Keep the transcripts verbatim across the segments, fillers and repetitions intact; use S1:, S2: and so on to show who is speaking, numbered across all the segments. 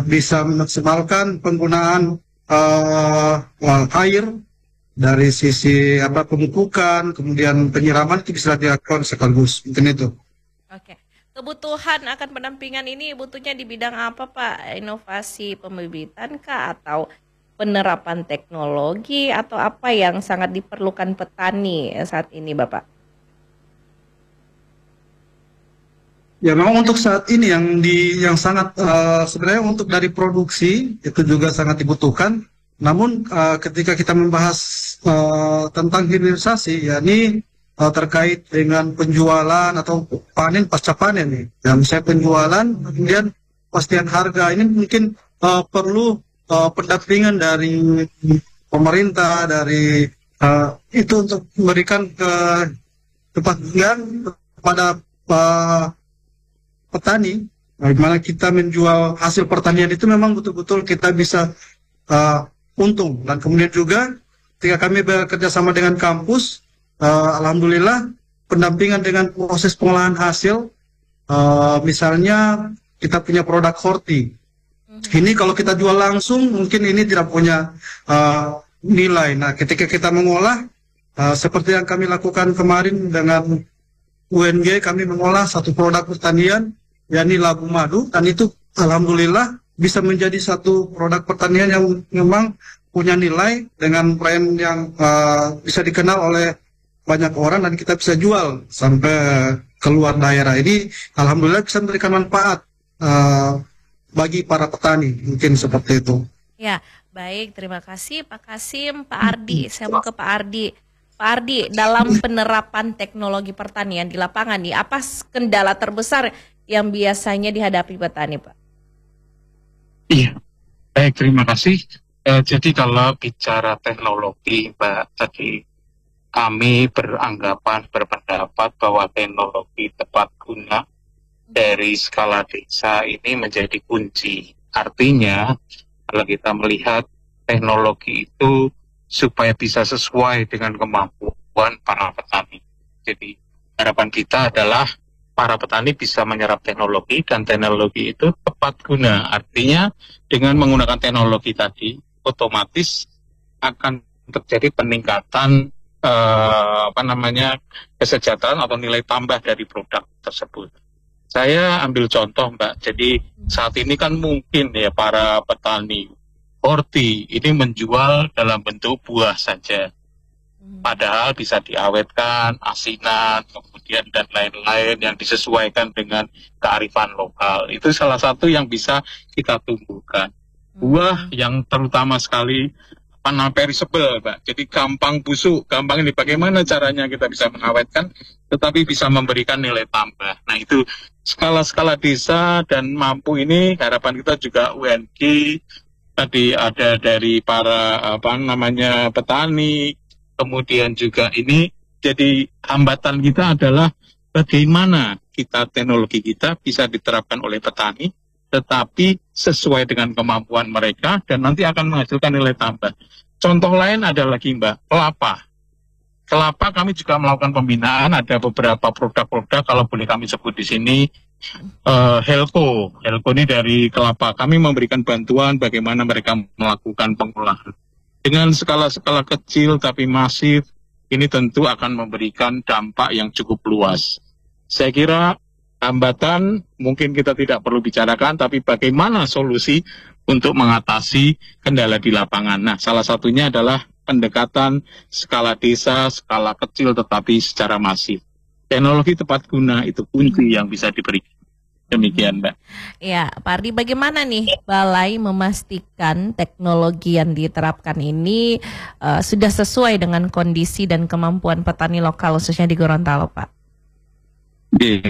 S1: bisa memaksimalkan penggunaan uh, air dari sisi apa pemupukan, kemudian penyiraman itu bisa dilakukan sekaligus. Mungkin itu.
S2: Oke. Kebutuhan akan pendampingan ini butuhnya di bidang apa, Pak? Inovasi pembibitan kah atau penerapan teknologi atau apa yang sangat diperlukan petani saat ini, Bapak?
S1: Ya memang untuk saat ini yang di yang sangat uh, sebenarnya untuk dari produksi itu juga sangat dibutuhkan. Namun uh, ketika kita membahas uh, tentang hilirisasi, ya ini uh, terkait dengan penjualan atau panen pasca panen nih. Ya, misalnya penjualan, kemudian pastian harga ini mungkin uh, perlu uh, pendampingan dari pemerintah, dari uh, itu untuk memberikan ke kepastian kepada uh, petani, bagaimana kita menjual hasil pertanian itu memang betul-betul kita bisa uh, untung. Dan kemudian juga ketika kami bekerja sama dengan kampus, uh, alhamdulillah pendampingan dengan proses pengolahan hasil, uh, misalnya kita punya produk horti. Ini kalau kita jual langsung mungkin ini tidak punya uh, nilai. Nah ketika kita mengolah, uh, seperti yang kami lakukan kemarin dengan U N G, kami mengolah satu produk pertanian, yakni labu madu, dan itu alhamdulillah bisa menjadi satu produk pertanian yang memang punya nilai dengan brand yang uh, bisa dikenal oleh banyak orang dan kita bisa jual sampai keluar daerah. Ini alhamdulillah bisa memberikan manfaat uh, bagi para petani, mungkin seperti itu.
S2: Ya, baik, terima kasih Pak Kasim. Pak Ardi, saya mau ke Pak Ardi. Pak Ardi, dalam penerapan teknologi pertanian di lapangan nih, apa kendala terbesar yang biasanya dihadapi petani, Pak?
S3: Iya, baik, terima kasih. Eh, jadi kalau bicara teknologi, Mbak, tadi kami beranggapan, berpendapat bahwa teknologi tepat guna dari skala desa ini menjadi kunci. Artinya, kalau kita melihat teknologi itu supaya bisa sesuai dengan kemampuan para petani. Jadi, harapan kita adalah para petani bisa menyerap teknologi dan teknologi itu tepat guna. Artinya dengan menggunakan teknologi tadi otomatis akan terjadi peningkatan eh, apa namanya kesejahteraan atau nilai tambah dari produk tersebut. Saya ambil contoh, Mbak. Jadi saat ini kan mungkin ya para petani horti ini menjual dalam bentuk buah saja. Padahal bisa diawetkan, asinan, kemudian dan lain-lain yang disesuaikan dengan kearifan lokal. Itu salah satu yang bisa kita tumbuhkan. Buah yang terutama sekali apa namanya perishable, Mbak. Jadi gampang busuk, gampang ini bagaimana caranya kita bisa mengawetkan, tetapi bisa memberikan nilai tambah. Nah itu skala-skala desa dan mampu ini harapan kita juga U N G, tadi ada dari para apa namanya petani. Kemudian juga ini jadi hambatan kita adalah bagaimana kita teknologi kita bisa diterapkan oleh petani, tetapi sesuai dengan kemampuan mereka dan nanti akan menghasilkan nilai tambah. Contoh lain ada lagi, Mbak, kelapa. Kelapa kami juga melakukan pembinaan, ada beberapa produk-produk kalau boleh kami sebut di sini, uh, Helco. Helco ini dari kelapa. Kami memberikan bantuan bagaimana mereka melakukan pengolahan. Dengan skala-skala kecil tapi masif, ini tentu akan memberikan dampak yang cukup luas. Saya kira hambatan mungkin kita tidak perlu bicarakan, tapi bagaimana solusi untuk mengatasi kendala di lapangan. Nah, salah satunya adalah pendekatan skala desa, skala kecil tetapi secara masif. Teknologi tepat guna itu kunci yang bisa diberikan. Demikian, Mbak.
S2: Ya, Pak Ardi, bagaimana nih Balai memastikan teknologi yang diterapkan ini uh, sudah sesuai dengan kondisi dan kemampuan petani lokal khususnya di Gorontalo, Pak?
S3: Oke.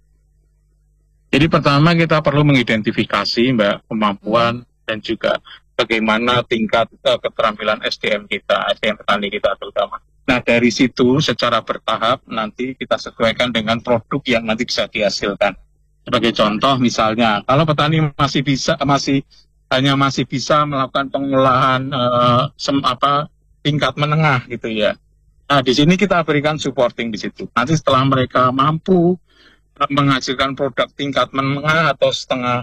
S3: Jadi pertama kita perlu mengidentifikasi, Mbak, kemampuan hmm. dan juga bagaimana tingkat uh, keterampilan S D M kita, S D M petani kita terutama. Nah, dari situ secara bertahap nanti kita sesuaikan dengan produk yang nanti bisa dihasilkan. Sebagai contoh misalnya, kalau petani masih bisa masih hanya masih bisa melakukan pengolahan uh, sem, apa tingkat menengah gitu ya. Nah, di sini kita berikan supporting di situ. Nanti setelah mereka mampu menghasilkan produk tingkat menengah atau setengah